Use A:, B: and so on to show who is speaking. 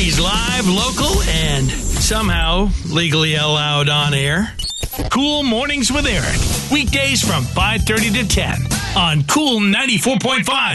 A: He's live, local, and somehow legally allowed on air. Cool Mornings with Eric. Weekdays from 5:30 to 10 on Cool 94.5.